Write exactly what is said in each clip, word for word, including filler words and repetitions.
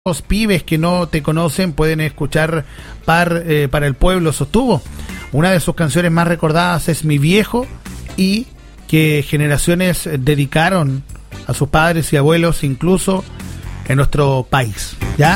Los pibes que no te conocen pueden escuchar Par, eh, para el Pueblo Sostuvo. Una de sus canciones más recordadas es Mi Viejo, y que generaciones dedicaron a sus padres y abuelos, incluso en nuestro país. ¿Ya?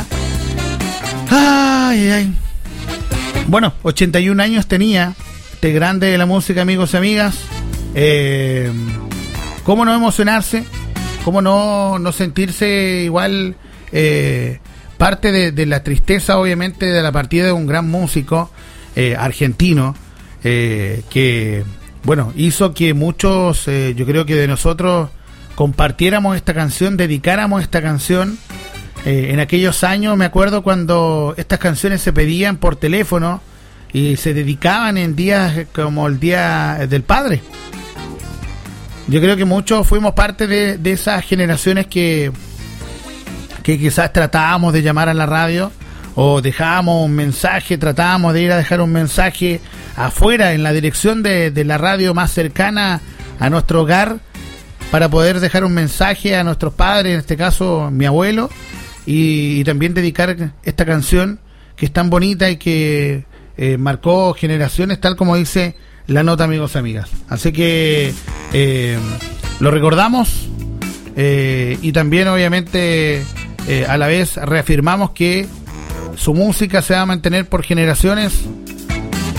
Ay, ay. Bueno, ochenta y un años tenía este grande de la música, amigos y amigas. Eh, ¿Cómo no emocionarse? ¿Cómo no, no sentirse igual... Eh, parte de, de la tristeza, obviamente, de la partida de un gran músico eh, argentino eh, que, bueno, hizo que muchos, eh, yo creo que de nosotros compartiéramos esta canción, dedicáramos esta canción eh, en aquellos años. Me acuerdo cuando estas canciones se pedían por teléfono y se dedicaban en días como el Día del Padre. Yo creo que muchos fuimos parte de, de esas generaciones que que quizás tratábamos de llamar a la radio o dejábamos un mensaje, tratábamos de ir a dejar un mensaje afuera en la dirección de, de la radio más cercana a nuestro hogar para poder dejar un mensaje a nuestros padres, en este caso mi abuelo, y, y también dedicar esta canción que es tan bonita y que eh, marcó generaciones, tal como dice la nota, amigos y amigas. Así que eh, lo recordamos eh, y también obviamente... Eh, a la vez reafirmamos que su música se va a mantener por generaciones